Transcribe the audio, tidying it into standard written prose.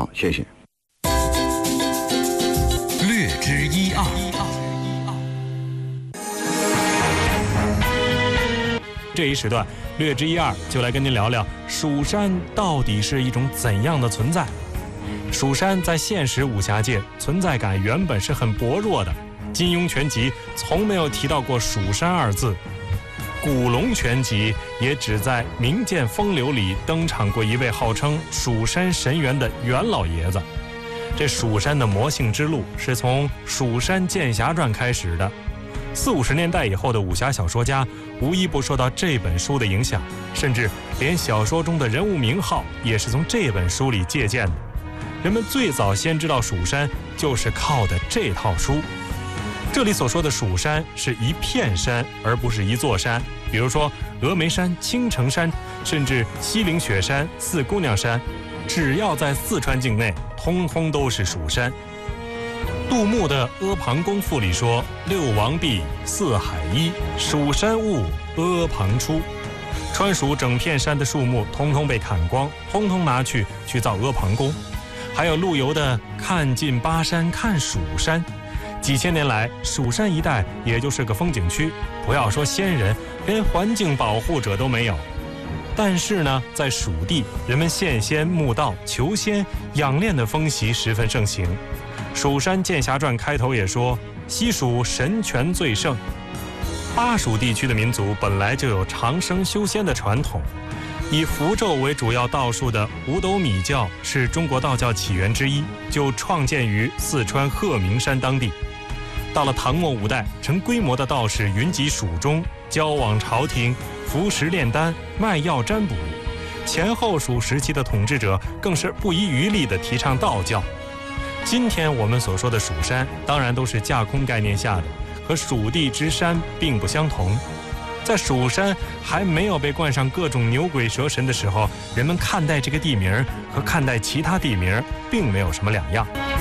好，谢谢。 略知一二。 这一时段略知一二，就来跟您聊聊蜀山到底是一种怎样的存在。蜀山在现实武侠界存在感原本是很薄弱的，金庸全集从没有提到过蜀山二字，古龙全集也只在《名剑风流》里登场过一位号称蜀山神元的袁老爷子。这蜀山的魔性之路是从《蜀山剑侠传》开始的，40、50年代以后的武侠小说家无一不受到这本书的影响，甚至连小说中的人物名号也是从这本书里借鉴的。人们最早先知道蜀山就是靠的这套书。这里所说的蜀山是一片山，而不是一座山，比如说峨眉山、青城山，甚至西岭雪山、四姑娘山，只要在四川境内，通通都是蜀山。杜牧的《阿房宫赋》里说：“六王毕，四海一，蜀山兀，阿房出。”川蜀整片山的树木通通被砍光，通通拿去造阿房宫。还有陆游的“看尽巴山看蜀山”，几千年来，蜀山一带也就是个风景区，不要说仙人，连环境保护者都没有。但是呢，在蜀地，人们献仙、慕道、求仙、养炼的风习十分盛行。《蜀山剑侠传》开头也说：“西蜀神权最盛。”巴蜀地区的民族本来就有长生修仙的传统，以符咒为主要道术的五斗米教是中国道教起源之一，就创建于四川鹤鸣山当地。到了唐末五代，成规模的道士云集蜀中，交往朝廷，服食炼丹，卖药占卜。前后蜀时期的统治者更是不遗余力地提倡道教。今天我们所说的蜀山，当然都是架空概念下的，和蜀地之山并不相同。在蜀山还没有被冠上各种牛鬼蛇神的时候，人们看待这个地名和看待其他地名并没有什么两样。